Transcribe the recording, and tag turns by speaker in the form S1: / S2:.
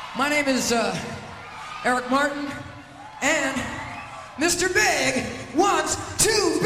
S1: My name is Eric Martin, and Mr. Big wants to